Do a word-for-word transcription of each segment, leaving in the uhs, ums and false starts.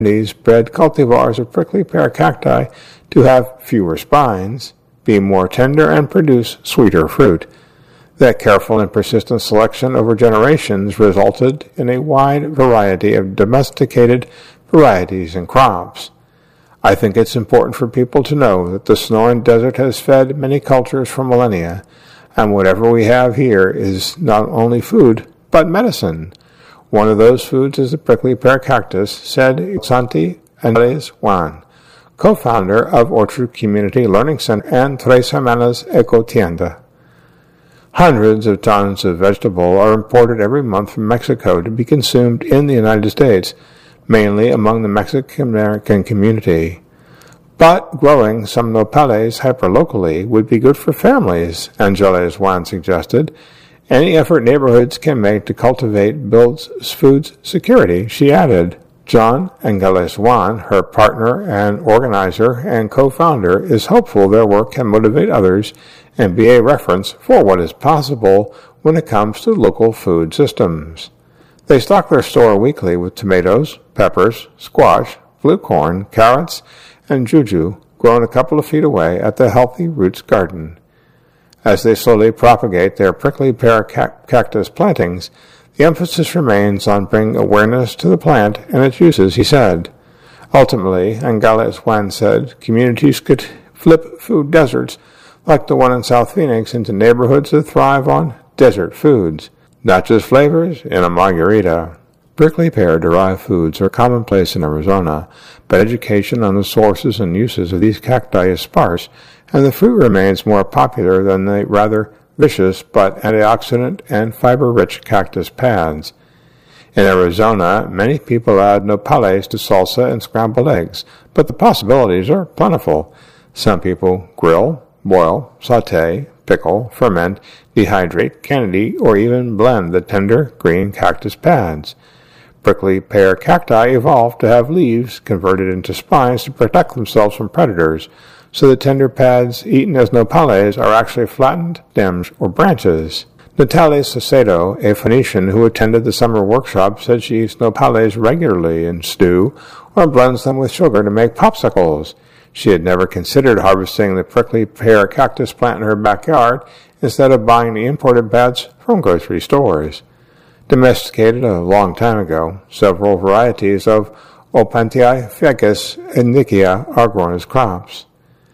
These bred cultivars of prickly pear cacti to have fewer spines, be more tender, and produce sweeter fruit. That careful and persistent selection over generations resulted in a wide variety of domesticated varieties and crops. I think it's important for people to know that the Sonoran Desert has fed many cultures for millennia, and whatever we have here is not only food, but medicine. One of those foods is the prickly pear cactus, said Santi Andres Juan, co-founder of Orchard Community Learning Center and Tres Hermanas Ecotienda. Hundreds of tons of vegetable are imported every month from Mexico to be consumed in the United States, mainly among the Mexican-American community. But growing some nopales hyperlocally would be good for families, Angeles Juan suggested. Any effort neighborhoods can make to cultivate builds food security, she added. John Angeles Juan, her partner and organizer and co-founder, is hopeful their work can motivate others and be a reference for what is possible when it comes to local food systems. They stock their store weekly with tomatoes, peppers, squash, blue corn, carrots, and juju grown a couple of feet away at the Healthy Roots Garden. As they slowly propagate their prickly pear cactus plantings, the emphasis remains on bringing awareness to the plant and its uses, he said. Ultimately, Angeles Juan said, communities could flip food deserts like the one in South Phoenix into neighborhoods that thrive on desert foods, not just flavors in a margarita. Prickly pear-derived foods are commonplace in Arizona, but education on the sources and uses of these cacti is sparse, and the fruit remains more popular than the rather vicious but antioxidant and fiber-rich cactus pads. In Arizona, many people add nopales to salsa and scrambled eggs, but the possibilities are plentiful. Some people grill, boil, sauté, pickle, ferment, dehydrate, candy, or even blend the tender green cactus pads. Prickly pear cacti evolved to have leaves converted into spines to protect themselves from predators, so the tender pads eaten as nopales are actually flattened stems or branches. Natalie Saucedo, a Phoenician who attended the summer workshop, said she eats nopales regularly in stew or blends them with sugar to make popsicles. She had never considered harvesting the prickly pear cactus plant in her backyard instead of buying the imported pads from grocery stores. Domesticated a long time ago, several varieties of Opuntia ficus indica are grown as crops.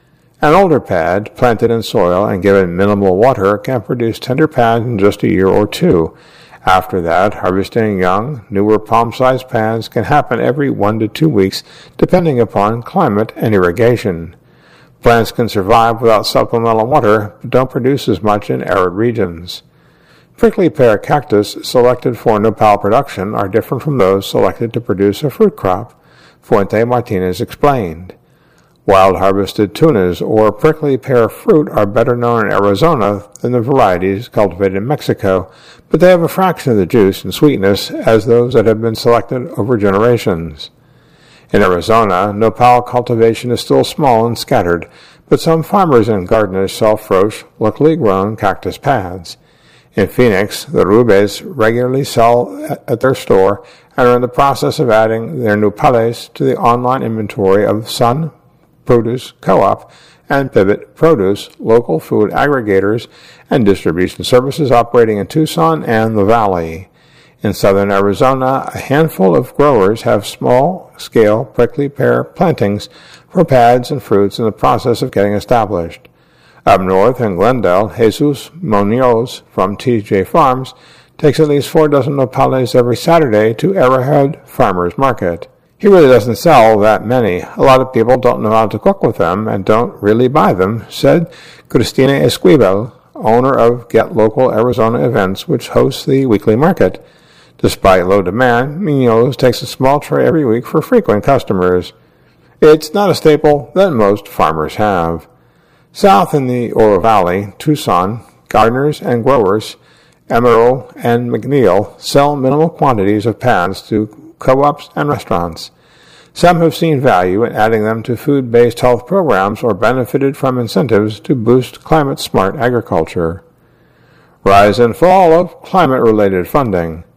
An older pad, planted in soil and given minimal water, can produce tender pads in just a year or two. After that, harvesting young, newer palm-sized pads can happen every one to two weeks, depending upon climate and irrigation. Plants can survive without supplemental water, but don't produce as much in arid regions. Prickly pear cactus selected for nopal production are different from those selected to produce a fruit crop, Fuente Martinez explained. Wild harvested tunas or prickly pear fruit are better known in Arizona than the varieties cultivated in Mexico, but they have a fraction of the juice and sweetness as those that have been selected over generations. In Arizona, nopal cultivation is still small and scattered, but some farmers and gardeners sell fresh, locally grown cactus pads. In Phoenix, the Rubes regularly sell at their store and are in the process of adding their nopales to the online inventory of Sun Produce Co-op and Pivot Produce, local food aggregators and distribution services operating in Tucson and the Valley. In southern Arizona, a handful of growers have small-scale prickly pear plantings for pads and fruits in the process of getting established. Up north in Glendale, Jesus Munoz from T J Farms takes at least four dozen nopales every Saturday to Arrowhead Farmers Market. He really doesn't sell that many. A lot of people don't know how to cook with them and don't really buy them, said Cristina Esquivel, owner of Get Local Arizona Events, which hosts the weekly market. Despite low demand, Munoz takes a small tray every week for frequent customers. It's not a staple that most farmers have. South in the Oro Valley, Tucson, gardeners and growers, Emerald and McNeil, sell minimal quantities of pads to co-ops and restaurants. Some have seen value in adding them to food-based health programs or benefited from incentives to boost climate-smart agriculture. Rise and fall of climate-related funding.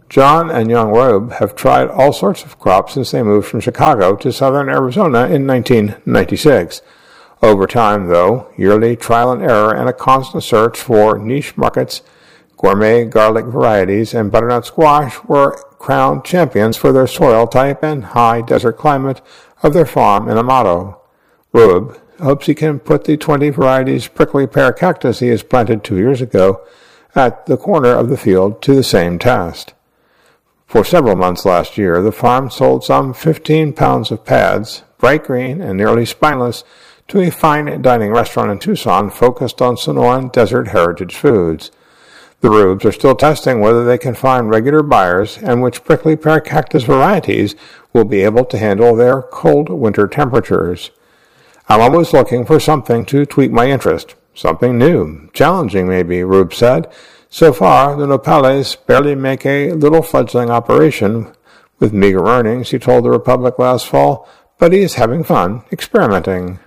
John and young Rube have tried all sorts of crops since they moved from Chicago to southern Arizona in nineteen ninety-six. Over time, though, yearly trial and error and a constant search for niche markets, gourmet garlic varieties, and butternut squash were crowned champions for their soil type and high desert climate of their farm in Amado. Rube hopes he can put the twenty varieties prickly pear cactus he has planted two years ago at the corner of the field to the same test. For several months last year, the farm sold some fifteen pounds of pads, bright green and nearly spineless, to a fine dining restaurant in Tucson focused on Sonoran desert heritage foods. The Rubes are still testing whether they can find regular buyers and which prickly pear cactus varieties will be able to handle their cold winter temperatures. I'm always looking for something to tweak my interest, something new, challenging maybe, Rube said. So far, the nopales barely make a little fledgling operation with meager earnings, he told the Republic last fall, but he is having fun experimenting.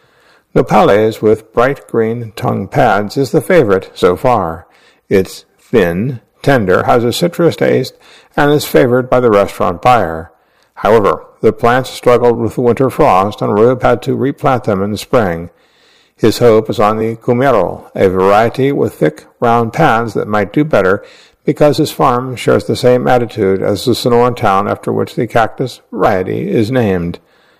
Nopales with bright green tongue pads is the favorite so far. It's thin, tender, has a citrus taste, and is favored by the restaurant buyer. However, the plants struggled with the winter frost, and Rube had to replant them in the spring. His hope is on the Cumero, a variety with thick, round pads that might do better because his farm shares the same attitude as the Sonoran town after which the cactus variety is named.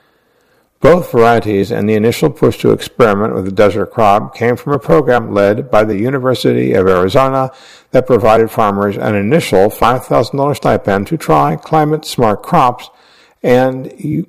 Both varieties and the initial push to experiment with the desert crop came from a program led by the University of Arizona that provided farmers an initial five thousand dollars stipend to try climate-smart crops and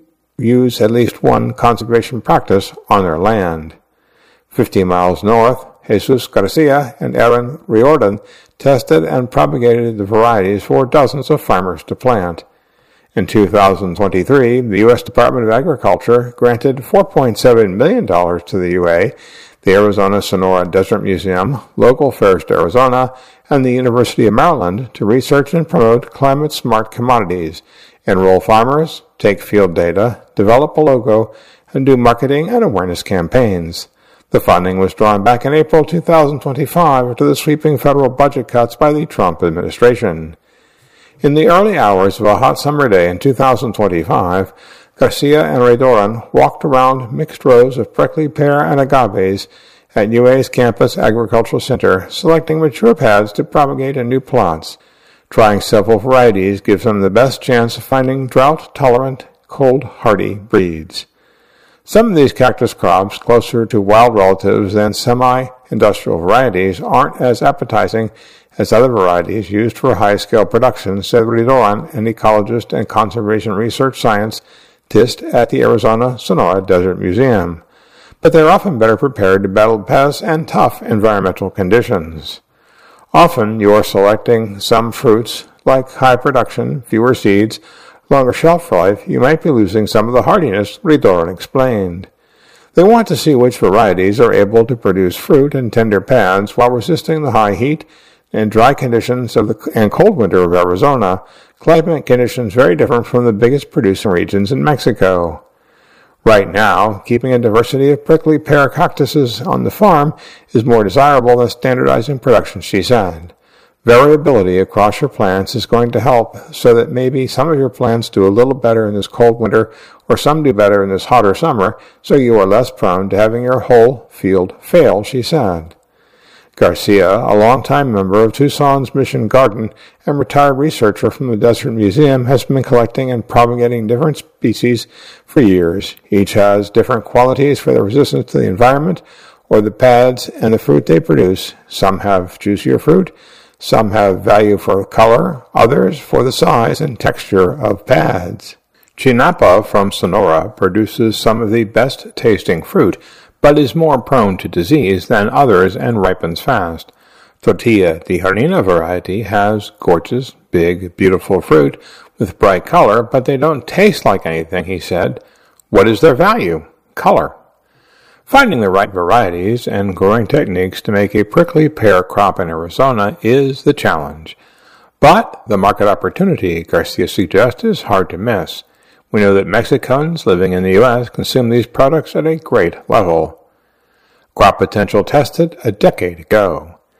use at least one conservation practice on their land. Fifty miles north, Jesus Garcia and Aaron Riordan tested and propagated the varieties for dozens of farmers to plant. In two thousand twenty-three, the U S Department of Agriculture granted four point seven million dollars to the U A, the Arizona Sonora Desert Museum, Local Fairs to Arizona, and the University of Maryland to research and promote climate-smart commodities, enroll farmers, take field data, develop a logo, and do marketing and awareness campaigns. The funding was drawn back in April two thousand twenty-five after the sweeping federal budget cuts by the Trump administration. In the early hours of a hot summer day in two thousand twenty-five, Garcia and Riordan walked around mixed rows of prickly pear and agaves at U A's campus agricultural center, selecting mature pads to propagate in new plots. Trying several varieties gives them the best chance of finding drought-tolerant, cold-hardy breeds. Some of these cactus crops, closer to wild relatives than semi-industrial varieties, aren't as appetizing as other varieties used for high-scale production, said Riordan, an ecologist and conservation research scientist at the Arizona Sonora Desert Museum. But they're often better prepared to battle pests and tough environmental conditions. Often you are selecting some fruits, like high production, fewer seeds, longer shelf life, you might be losing some of the hardiness, Riordan explained. They want to see which varieties are able to produce fruit in tender pads while resisting the high heat and dry conditions of the and cold winter of Arizona, climate conditions very different from the biggest producing regions in Mexico. Right now, keeping a diversity of prickly pear cactuses on the farm is more desirable than standardizing production, she said. Variability across your plants is going to help so that maybe some of your plants do a little better in this cold winter or some do better in this hotter summer, so you are less prone to having your whole field fail, she said. Garcia, a longtime member of Tucson's Mission Garden and retired researcher from the Desert Museum, has been collecting and propagating different species for years. Each has different qualities for their resistance to the environment or the pads and the fruit they produce. Some have juicier fruit, some have value for color, others for the size and texture of pads. Chinapa from Sonora produces some of the best-tasting fruit, but is more prone to disease than others and ripens fast. Tortilla de Harina variety has gorgeous, big, beautiful fruit with bright color, but they don't taste like anything, he said. What is their value? Color. Finding the right varieties and growing techniques to make a prickly pear crop in Arizona is the challenge. But the market opportunity, Garcia suggests, is hard to miss. We know that Mexicans living in the U S consume these products at a great level. Crop potential tested a decade ago.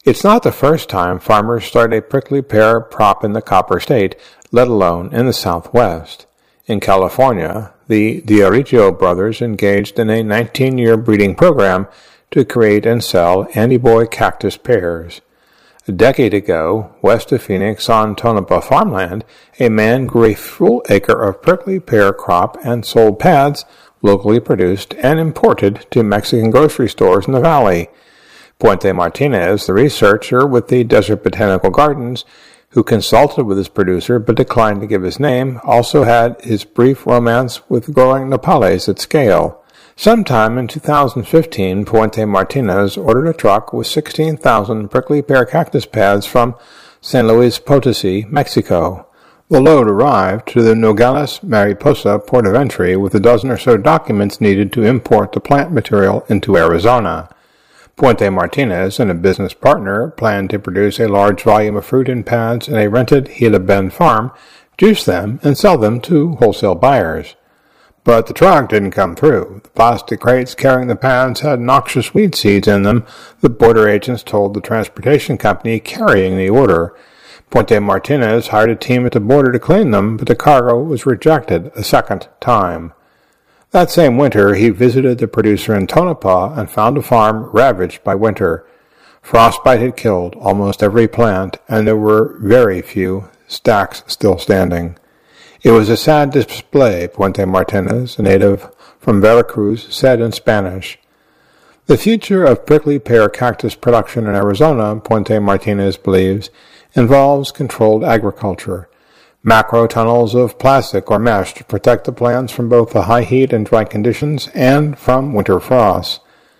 It's not the first time farmers start a prickly pear crop in the Copper State, let alone in the Southwest. In California, the D'Aricchio brothers engaged in a nineteen-year breeding program to create and sell Andy-Boy cactus pears. A decade ago, west of Phoenix on Tonopah farmland, a man grew a full acre of prickly pear crop and sold pads, locally produced and imported, to Mexican grocery stores in the valley. Puente Martinez, the researcher with the Desert Botanical Gardens, who consulted with his producer but declined to give his name, also had his brief romance with growing nopales at scale. Sometime in two thousand fifteen, Puente Martinez ordered a truck with sixteen thousand prickly pear cactus pads from San Luis Potosi, Mexico. The load arrived to the Nogales Mariposa port of entry with a dozen or so documents needed to import the plant material into Arizona. Puente Martinez and a business partner planned to produce a large volume of fruit in pads in a rented Gila Bend farm, juice them, and sell them to wholesale buyers. But the truck didn't come through. The plastic crates carrying the pads had noxious weed seeds in them, the border agents told the transportation company carrying the order. Puente Martinez hired a team at the border to clean them, but the cargo was rejected a second time. That same winter, he visited the producer in Tonopah and found a farm ravaged by winter. Frostbite had killed almost every plant, and there were very few stacks still standing. It was a sad display, Puente Martinez, a native from Veracruz, said in Spanish. The future of prickly pear cactus production in Arizona, Puente Martinez believes, involves controlled agriculture. Macro tunnels of plastic or mesh to protect the plants from both the high heat and dry conditions and from winter frosts.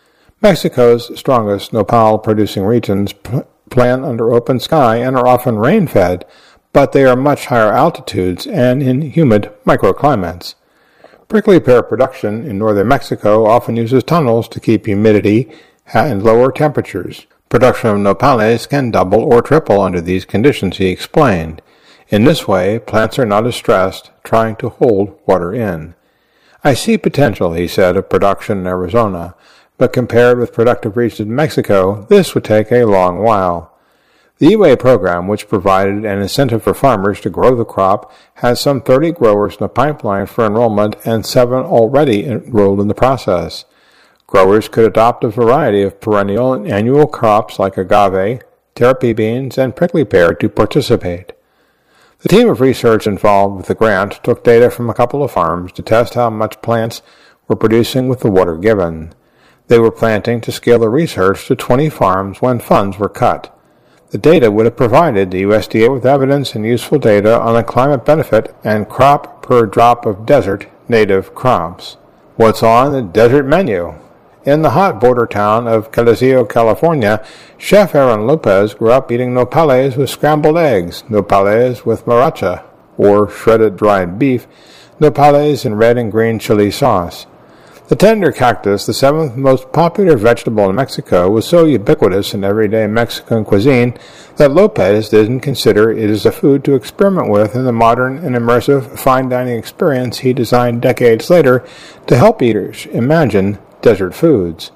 Mexico's strongest nopal-producing regions p- plant under open sky and are often rain-fed, but they are much higher altitudes and in humid microclimates. Prickly pear production in northern Mexico often uses tunnels to keep humidity and lower temperatures. Production of nopales can double or triple under these conditions, he explained. In this way, plants are not as stressed, trying to hold water in. I see potential, he said, of production in Arizona, but compared with productive regions in Mexico, this would take a long while. The U A program, which provided an incentive for farmers to grow the crop, has some thirty growers in the pipeline for enrollment and seven already enrolled in the process. Growers could adopt a variety of perennial and annual crops like agave, terapia beans, and prickly pear to participate. The team of research involved with the grant took data from a couple of farms to test how much plants were producing with the water given. They were planning to scale the research to twenty farms when funds were cut. The data would have provided the U S D A with evidence and useful data on the climate benefit and crop per drop of desert native crops. What's on the desert menu? In the hot border town of Calillo, California, Chef Aaron Lopez grew up eating nopales with scrambled eggs, nopales with maracha, or shredded dried beef, nopales in red and green chili sauce. The tender cactus, the seventh most popular vegetable in Mexico, was so ubiquitous in everyday Mexican cuisine that Lopez didn't consider it as a food to experiment with in the modern and immersive fine dining experience he designed decades later to help eaters imagine desert foods.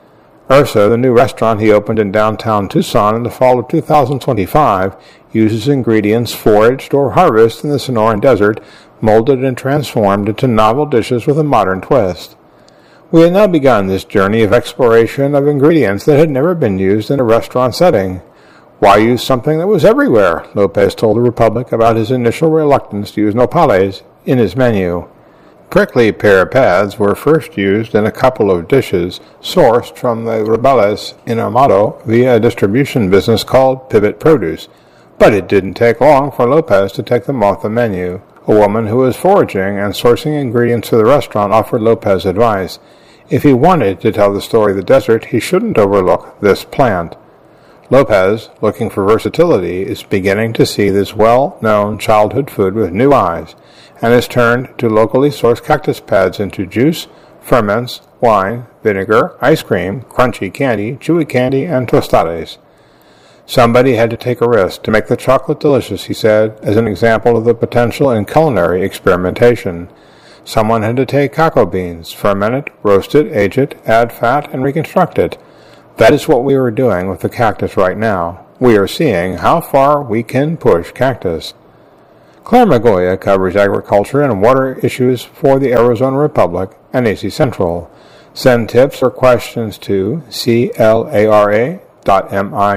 Ursa, the new restaurant he opened in downtown Tucson in the fall of two thousand twenty-five, uses ingredients foraged or harvested in the Sonoran Desert, molded and transformed into novel dishes with a modern twist. We had now begun this journey of exploration of ingredients that had never been used in a restaurant setting. Why use something that was everywhere? Lopez told the Republic about his initial reluctance to use nopales in his menu. Prickly pear pads were first used in a couple of dishes sourced from the Rebeldes in Amado via a distribution business called Pivot Produce, but it didn't take long for Lopez to take them off the menu. A woman who was foraging and sourcing ingredients for the restaurant offered Lopez advice. If he wanted to tell the story of the desert, he shouldn't overlook this plant. Lopez, looking for versatility, is beginning to see this well-known childhood food with new eyes, and has turned to locally sourced cactus pads into juice, ferments, wine, vinegar, ice cream, crunchy candy, chewy candy, and tostades. Somebody had to take a risk to make the chocolate delicious, he said, as an example of the potential in culinary experimentation. Someone had to take cacao beans, ferment it, roast it, age it, add fat, and reconstruct it. That is what we are doing with the cactus right now. We are seeing how far we can push cactus. Claire Magoya covers agriculture and water issues for the Arizona Republic and A C Central. Send tips or questions to clara dot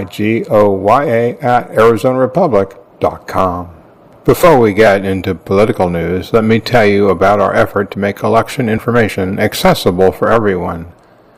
migoya at arizona republic dot com. Before we get into political news, let me tell you about our effort to make election information accessible for everyone.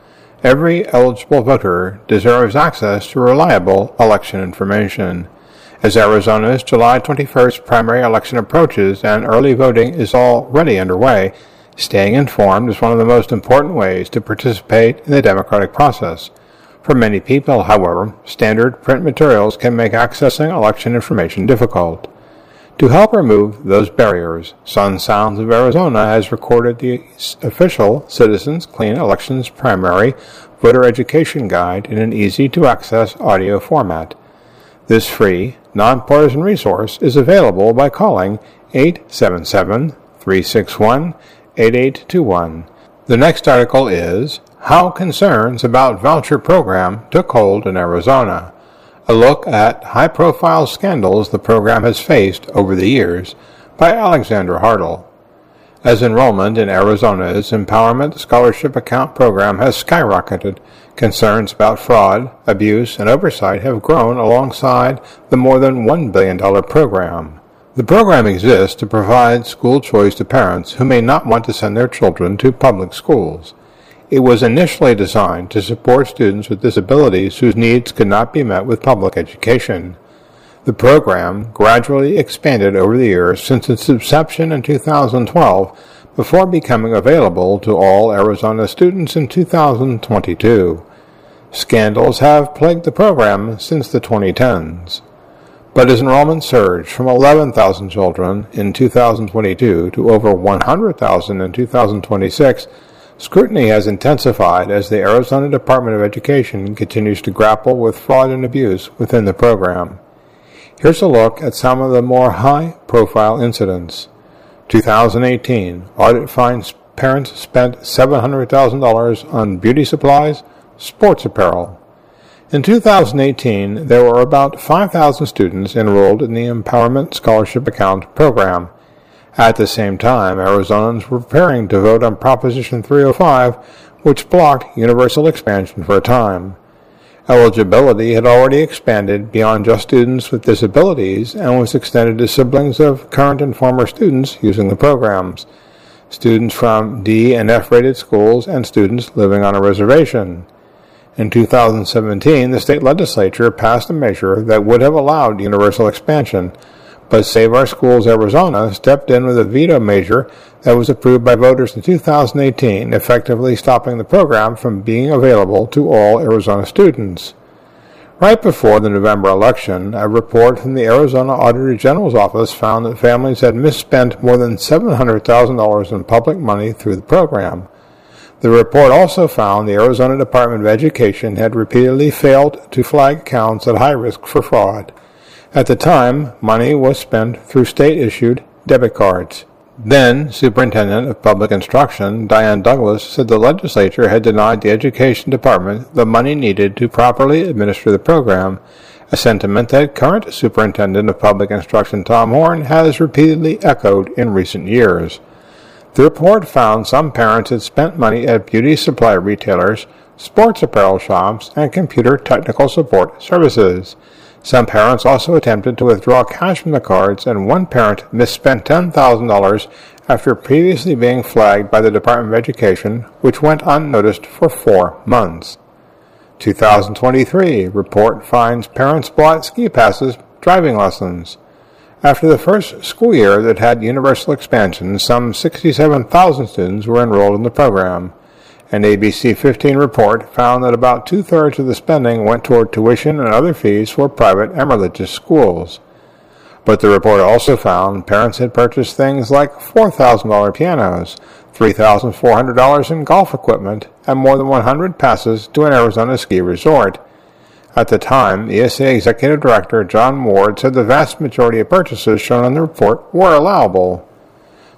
Every eligible voter deserves access to reliable election information. As Arizona's July twenty-first primary election approaches and early voting is already underway, staying informed is one of the most important ways to participate in the democratic process. For many people, however, standard print materials can make accessing election information difficult. To help remove those barriers, Sun Sounds of Arizona has recorded the official Citizens Clean Elections Primary Voter Education Guide in an easy-to-access audio format. This free, nonpartisan resource is available by calling eight seven seven, three six one, eight eight two one. The next article is How Concerns About Voucher Program Took Hold in Arizona. A look at high-profile scandals the program has faced over the years by Alexandra Hartle. As enrollment in Arizona's Empowerment Scholarship Account program has skyrocketed, concerns about fraud, abuse, and oversight have grown alongside the more than one billion dollars program. The program exists to provide school choice to parents who may not want to send their children to public schools. It was initially designed to support students with disabilities whose needs could not be met with public education. The program gradually expanded over the years since its inception in two thousand twelve, before becoming available to all Arizona students in two thousand twenty-two. Scandals have plagued the program since the twenty tens. But as enrollment surged from eleven thousand children in two thousand twenty-two to over one hundred thousand in two thousand twenty-six, scrutiny has intensified as the Arizona Department of Education continues to grapple with fraud and abuse within the program. Here's a look at some of the more high-profile incidents. two thousand eighteen, audit finds parents spent seven hundred thousand dollars on beauty supplies, sports apparel. In two thousand eighteen, there were about five thousand students enrolled in the Empowerment Scholarship Account program. At the same time, Arizonans were preparing to vote on Proposition three oh five, which blocked universal expansion for a time. Eligibility had already expanded beyond just students with disabilities and was extended to siblings of current and former students using the programs, students from D and F-rated schools, and students living on a reservation. In two thousand seventeen, the state legislature passed a measure that would have allowed universal expansion, but Save Our Schools Arizona stepped in with a veto measure that was approved by voters in two thousand eighteen, effectively stopping the program from being available to all Arizona students. Right before the November election, a report from the Arizona Auditor General's office found that families had misspent more than seven hundred thousand dollars in public money through the program. The report also found the Arizona Department of Education had repeatedly failed to flag accounts at high risk for fraud. At the time, money was spent through state-issued debit cards. Then, Superintendent of Public Instruction Diane Douglas said the legislature had denied the Education Department the money needed to properly administer the program, a sentiment that current Superintendent of Public Instruction Tom Horn has repeatedly echoed in recent years. The report found some parents had spent money at beauty supply retailers, sports apparel shops, and computer technical support services. Some parents also attempted to withdraw cash from the cards, and one parent misspent ten thousand dollars after previously being flagged by the Department of Education, which went unnoticed for four months. two thousand twenty-three report finds parents bought ski passes, driving lessons. After the first school year that had universal expansion, some sixty-seven thousand students were enrolled in the program. An A B C fifteen report found that about two-thirds of the spending went toward tuition and other fees for private and religious schools. But the report also found parents had purchased things like four thousand dollars pianos, three thousand four hundred dollars in golf equipment, and more than one hundred passes to an Arizona ski resort. At the time, E S A Executive Director John Ward said the vast majority of purchases shown in the report were allowable.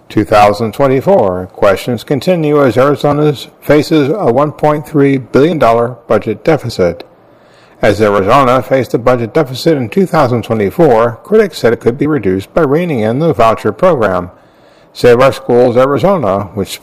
twenty twenty-four. Questions continue as Arizona faces a one point three billion dollars budget deficit. As Arizona faced a budget deficit in two thousand twenty-four, critics said it could be reduced by reining in the voucher program. Save Our Schools Arizona, which